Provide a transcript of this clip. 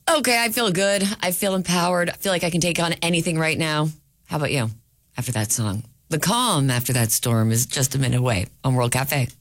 Okay, I feel good. I feel empowered. I feel like I can take on anything right now. How about you after that song? The calm after that storm is just a minute away on World Cafe.